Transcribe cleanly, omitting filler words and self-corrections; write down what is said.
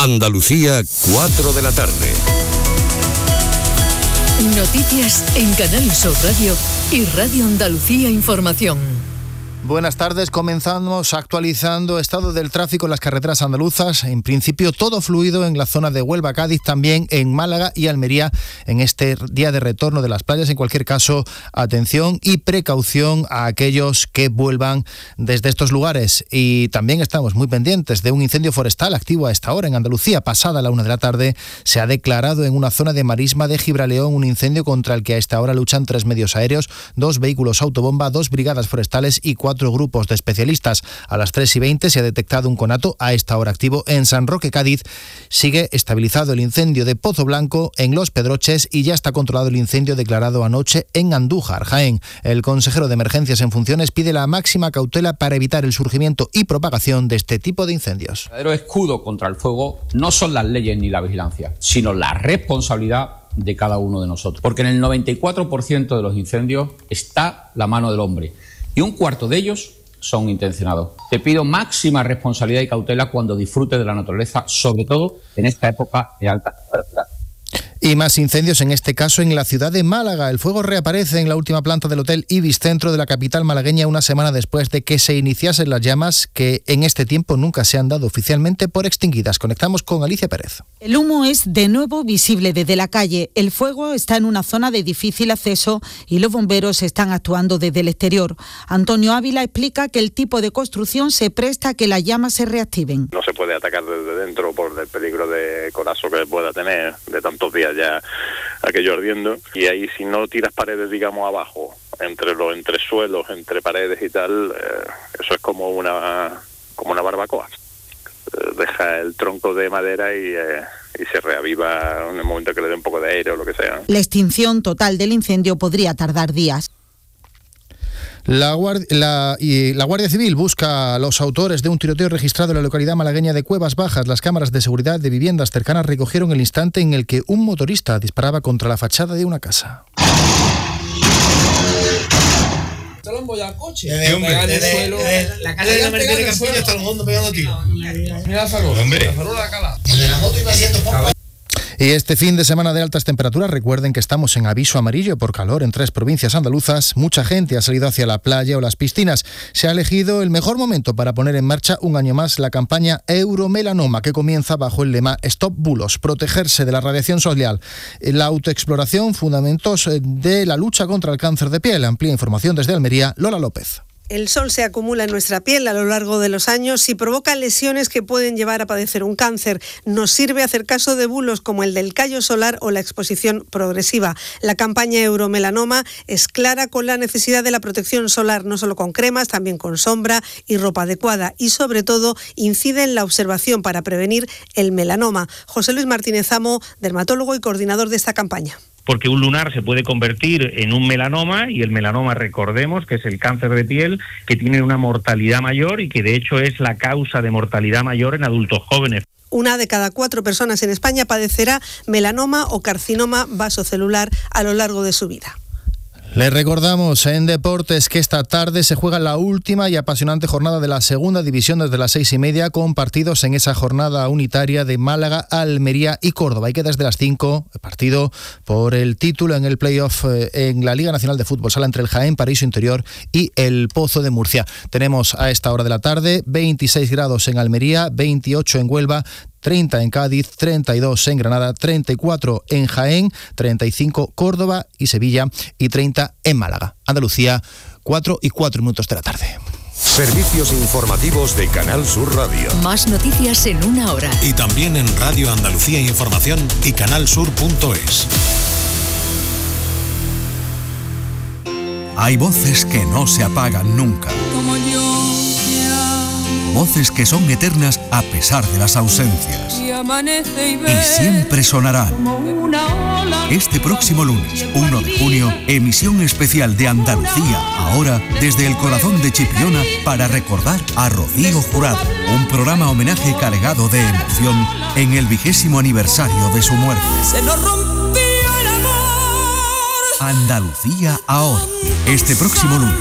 Andalucía, 4 de la tarde. Noticias en Canal Sur Radio y Radio Andalucía Información. Buenas tardes, comenzamos actualizando estado del tráfico en las carreteras andaluzas. En principio todo fluido en la zona de Huelva, Cádiz, también en Málaga y Almería en este día de retorno de las playas. En cualquier caso, atención y precaución a aquellos que vuelvan desde estos lugares. Y también estamos muy pendientes de un incendio forestal activo a esta hora en Andalucía. Pasada la 1 de la tarde se ha declarado en una zona de marisma de Gibraleón un incendio contra el que a esta hora luchan 3 medios aéreos, 2 vehículos autobomba, 2 brigadas forestales y 4 grupos de especialistas. A las 3:20 se ha detectado un conato a esta hora activo en San Roque, Cádiz. Sigue estabilizado el incendio de Pozo Blanco en Los Pedroches y ya está controlado el incendio declarado anoche en Andújar, Jaén. El consejero de Emergencias en funciones pide la máxima cautela para evitar el surgimiento y propagación de este tipo de incendios. El verdadero escudo contra el fuego no son las leyes ni la vigilancia, sino la responsabilidad de cada uno de nosotros. Porque en el 94% de los incendios está la mano del hombre. Y un cuarto de ellos son intencionados. Te pido máxima responsabilidad y cautela cuando disfrutes de la naturaleza, sobre todo en esta época de alta temperatura. Y más incendios, en este caso en la ciudad de Málaga. El fuego reaparece en la última planta del Hotel Ibis Centro de la capital malagueña una semana después de que se iniciasen las llamas que en este tiempo nunca se han dado oficialmente por extinguidas. Conectamos con Alicia Pérez. El humo es de nuevo visible desde la calle. El fuego está en una zona de difícil acceso y los bomberos están actuando desde el exterior. Antonio Ávila explica que el tipo de construcción se presta a que las llamas se reactiven. No se puede atacar desde dentro por el peligro de colapso que pueda tener de tantos días ya aquello ardiendo, y ahí si no tiras paredes, digamos, abajo, entre los entresuelos, entre paredes y tal, eso es como una barbacoa. Deja el tronco de madera y se reaviva en el momento que le dé un poco de aire o lo que sea. La extinción total del incendio podría tardar días. La Guardia Civil busca a los autores de un tiroteo registrado en la localidad malagueña de Cuevas Bajas. Las cámaras de seguridad de viviendas cercanas recogieron el instante en el que un motorista disparaba contra la fachada de una casa. La calle de la Mercedes Capilla está el mundo pegando tiros. Mira la farola. La farola de Cala. De la moto iba haciendo poco. Y este fin de semana de altas temperaturas, recuerden que estamos en aviso amarillo por calor en 3 provincias andaluzas. Mucha gente ha salido hacia la playa o las piscinas. Se ha elegido el mejor momento para poner en marcha un año más la campaña Euromelanoma, que comienza bajo el lema Stop Bulos, protegerse de la radiación solar. La autoexploración, fundamentos de la lucha contra el cáncer de piel. Amplia información desde Almería, Lola López. El sol se acumula en nuestra piel a lo largo de los años y provoca lesiones que pueden llevar a padecer un cáncer. Nos sirve hacer caso de bulos como el del callo solar o la exposición progresiva. La campaña Euromelanoma es clara con la necesidad de la protección solar, no solo con cremas, también con sombra y ropa adecuada, y sobre todo incide en la observación para prevenir el melanoma. José Luis Martínez Amo, dermatólogo y coordinador de esta campaña. Porque un lunar se puede convertir en un melanoma, y el melanoma, recordemos, que es el cáncer de piel que tiene una mortalidad mayor y que de hecho es la causa de mortalidad mayor en adultos jóvenes. 1 de cada 4 personas en España padecerá melanoma o carcinoma vasocelular a lo largo de su vida. Les recordamos en deportes que esta tarde se juega la última y apasionante jornada de la segunda división desde las 6:30, con partidos en esa jornada unitaria de Málaga, Almería y Córdoba. Y que desde las 5, partido por el título en el playoff en la Liga Nacional de Fútbol Sala entre el Jaén, Paraíso Interior y el Pozo de Murcia. Tenemos a esta hora de la tarde 26 grados en Almería, 28 en Huelva, 30 en Cádiz, 32 en Granada, 34 en Jaén, 35 Córdoba y Sevilla y 30 en Málaga. Andalucía, 4:04 de la tarde. Servicios informativos de Canal Sur Radio. Más noticias en 1 hora. Y también en Radio Andalucía Información y canalsur.es. Hay voces que no se apagan nunca. Como yo. Voces que son eternas a pesar de las ausencias. Y siempre sonarán. Este próximo lunes, 1 de junio, emisión especial de Andalucía Ahora, desde el corazón de Chipiona, para recordar a Rocío Jurado. Un programa homenaje cargado de emoción en el 20º aniversario de su muerte. Se nos rompió el amor. Andalucía Ahora, este próximo lunes.